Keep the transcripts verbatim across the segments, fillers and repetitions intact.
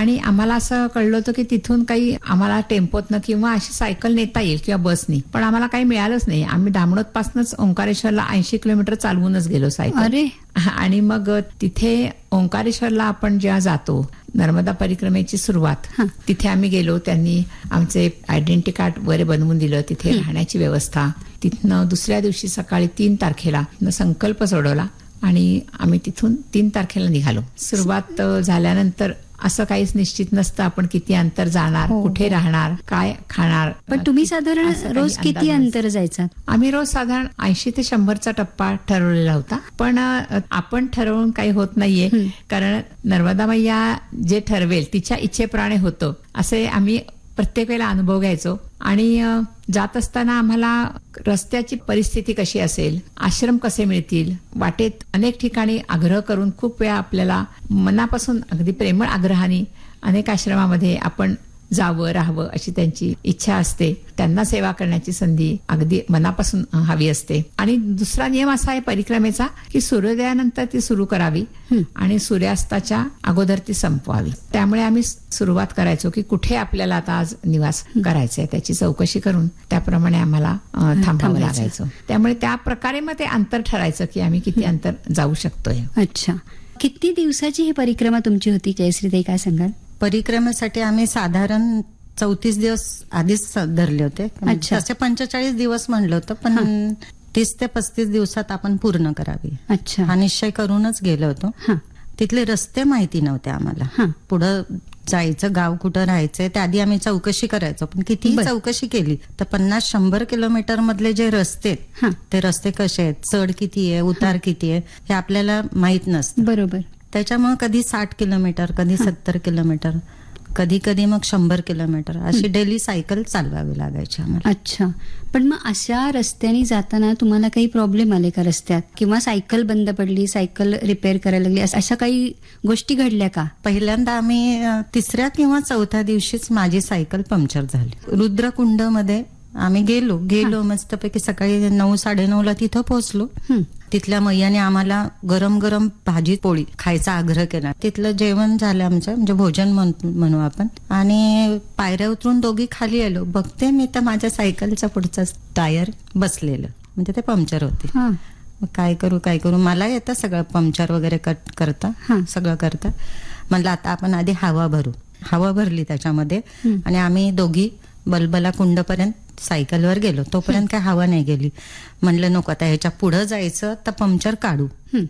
आणि आम्हाला असं कळलं होतं की तिथून काही आम्हाला टेम्पोतनं किंवा अशी सायकल नेता येईल किंवा बसनी, पण आम्हाला काही मिळालंच नाही. आम्ही दामणोदपासूनच ओंकारेश्वरला ऐंशी किलोमीटर चालवूनच गेलो सायकल. अरे आणि मग तिथे ओंकारेश्वरला आपण जेव्हा जातो, नर्मदा परिक्रमेची सुरुवात, तिथे आम्ही गेलो. त्यांनी आमचे आयडेंटिटी कार्ड वगैरे बनवून दिलं. तिथे राहण्याची व्यवस्था. तिथनं दुसऱ्या दिवशी सकाळी तीन तारखेला संकल्प सोडवला आणि आम्ही तिथून तीन तारखेला निघालो. सुरुवात झाल्यानंतर असं काहीच निश्चित नसतं आपण किती अंतर जाणार, कुठे राहणार, काय खाणार. पण तुम्ही साधारण रोज किती अंतर जायचा? आम्ही रोज साधारण ऐंशी ते शंभरचा टप्पा ठरवलेला होता. पण आपण ठरवून काही होत नाहीये, कारण नर्मदा मैया जे ठरवेल तिच्या इच्छेप्रमाणे होतं असे आम्ही प्रत्येक वेळेला अनुभव घ्यायचो. आणि जात असताना आम्हाला रस्त्याची परिस्थिती कशी असेल, आश्रम कसे मिळतील, वाटेत अनेक ठिकाणी आग्रह करून खूप वेळा आपल्याला मनापासून अगदी प्रेमळ आग्रहाने अनेक आश्रमामध्ये आपण जावं राहावं अशी त्यांची इच्छा असते. त्यांना सेवा करण्याची संधी अगदी मनापासून हवी असते. आणि दुसरा नियम असा आहे परिक्रमेचा की सूर्योदयानंतर ती सुरू करावी आणि सूर्यास्ताच्या अगोदर ती संपवावी. त्यामुळे आम्ही सुरुवात करायचो की कुठे आपल्याला आता आज निवास करायचा आहे त्याची चौकशी करून त्याप्रमाणे आम्हाला थांबावं लागायचं. त्यामुळे त्या प्रकारे मग ते अंतर ठरायचं की आम्ही किती अंतर जाऊ शकतोय. अच्छा, किती दिवसाची ही परिक्रमा तुमची होती जयश्रीताई, काय सांगाल? परिक्रमेसाठी आम्ही साधारण चौतीस दिवस आधीच धरले होते. तसे पंचेचाळीस दिवस म्हणलं होतं, पण तीस ते पस्तीस दिवसात आपण पूर्ण करावी अच्छा हा निश्चय करूनच गेलो होतो. तिथले रस्ते माहिती नव्हते आम्हाला. पुढं जायचं, गाव कुठं राहायचंय ते आधी आम्ही चौकशी करायचो. पण कितीही चौकशी केली तर पन्नास शंभर किलोमीटर मधले जे रस्ते ते रस्ते कसे आहेत, चढ किती आहे, उतार किती आहे हे आपल्याला माहित नसतं. बरोबर. त्याच्यामुळे कधी साठ किलोमीटर, कधी सत्तर किलोमीटर, कधी कधी मग शंभर किलोमीटर अशी डेली सायकल चालवावी लागायची आम्हाला. अच्छा, पण मग अशा रस्त्याने जाताना तुम्हाला काही प्रॉब्लेम आले का रस्त्यात, किंवा सायकल बंद पडली, सायकल रिपेअर करायला लागली, अशा काही गोष्टी घडल्या का? पहिल्यांदा आम्ही तिसऱ्या किंवा चौथ्या दिवशीच माझी सायकल पंक्चर झाली. रुद्रकुंड मध्ये आम्ही गेलो गेलो मस्तपैकी सकाळी नऊ साडे नऊ ला तिथं पोहोचलो. तिथल्या मैयाने आम्हाला गरम गरम भाजी पोळी खायचा आग्रह केला. तिथलं जेवण झालं आमचं, म्हणजे भोजन म्हणू आपण. आणि पायऱ्या उतरून दोघी खाली आलो, बघते मी तर माझ्या सायकलचा पुढचा टायर बसलेलं, म्हणजे ते पंक्चर होते. मग काय करू काय करू मला येतं सगळं पंक्चर वगैरे कट करता, सगळं करता. म्हणलं आता आपण आधी हवा भरू. हवा भरली त्याच्यामध्ये आणि आम्ही दोघी बलबला कुंडपर्यंत सायकलवर गेलो. तोपर्यंत काय हवा नाही गेली. म्हणलं नको आता ह्याच्या पुढं जायचं तर पंक्चर काढू.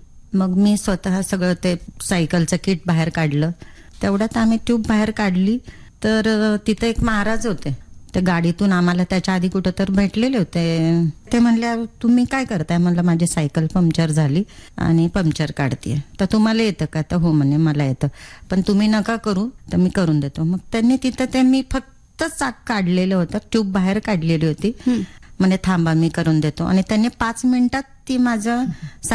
मग मी स्वतः सगळं ते सायकलचं किट बाहेर काढलं. तेवढ्यात आम्ही ट्यूब बाहेर काढली तर तिथे एक महाराज होते. ते गाडीतून आम्हाला त्याच्या आधी कुठं तर भेटलेले होते. ते म्हणल्या तुम्ही काय करताय? म्हणलं माझी सायकल पंक्चर झाली आणि पंक्चर काढतीये. तर तुम्हाला येतं का? तर हो म्हणे मला येतं, पण तुम्ही नका करू, तर मी करून देतो. मग त्यांनी तिथं ते मी फक्त चाक काढलेलं होतं, ट्यूब बाहेर काढलेली होती. म्हणे थांबा मी करून देतो. आणि त्यांनी पाच मिनिटात ती माझं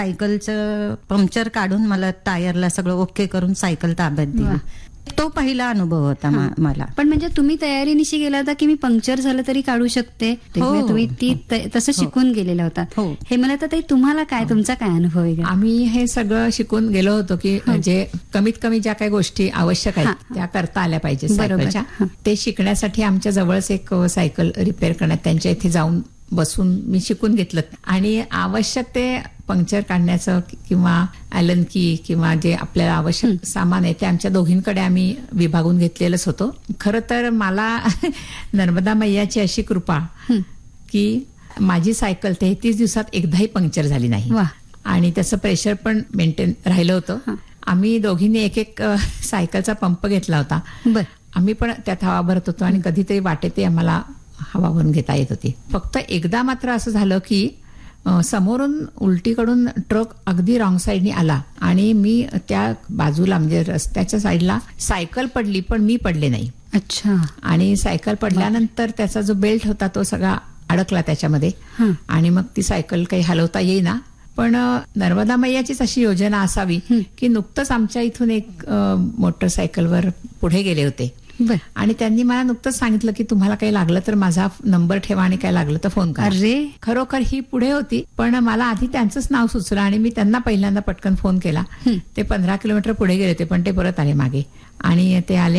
सायकलचं पंक्चर काढून मला टायरला सगळं ओके करून सायकल ताब्यात दिली. तो पहिला अनुभव होता मला. पण म्हणजे तुम्ही तयारीनिशी गेला होता की मी पंक्चर झालं तरी काढू शकते, तुम्ही ती तसं शिकून गेलेला होता. हे मला तर ताई तुम्हाला काय, तुमचा काय अनुभव आहे? आम्ही हे सगळं शिकून गेलो होतो की जे कमीत कमी ज्या काही गोष्टी आवश्यक आहेत त्या करता आल्या पाहिजे सायकलच्या. ते शिकण्यासाठी आमच्या जवळच एक सायकल रिपेअर करण्यात त्यांच्या इथे जाऊन बसून मी शिकून घेतलं. आणि आवश्यक ते पंक्चर काढण्याचं किंवा ॲलन की किंवा जे आपल्याला आवश्यक सामान आहे ते आमच्या दोघींकडे आम्ही विभागून घेतलेलंच होतं. खरं तर मला नर्मदा मैयाची अशी कृपा की माझी सायकल तेहतीस दिवसात एकदाही पंक्चर झाली नाही आणि त्याचं प्रेशर पण मेंटेन राहिलं होतं. आम्ही दोघींनी एक एक सायकलचा पंप घेतला होता. आम्ही पण त्यात हवा भरत होतो आणि कधीतरी वाटेतही आम्हाला हवा भरून घेता येत होती. फक्त एकदा मात्र असं झालं की समोरून उलटीकडून ट्रक अगदी रॉंग साईडनी आला आणि मी त्या बाजूला म्हणजे रस्त्याच्या साईडला सायकल पडली, पण मी पडले नाही. अच्छा. आणि सायकल पडल्यानंतर त्याचा जो बेल्ट होता तो सगळा अडकला त्याच्यामध्ये आणि मग ती सायकल काही हलवता येईना. पण नर्मदा मैयाचीच अशी योजना असावी की नुकतंच आमच्या इथून एक मोटरसायकलवर पुढे गेले होते आणि त्यांनी मला नुकतंच सांगितलं की तुम्हाला काही लागलं तर माझा नंबर ठेवा आणि काय लागलं तर फोन करा. अरे खरोखर ही पुढे होती, पण मला आधी त्यांचंच नाव सुचलं आणि मी त्यांना पहिल्यांदा पटकन फोन केला. ते पंधरा किलोमीटर पुढे गेले होते पण ते परत आले मागे आणि ते आले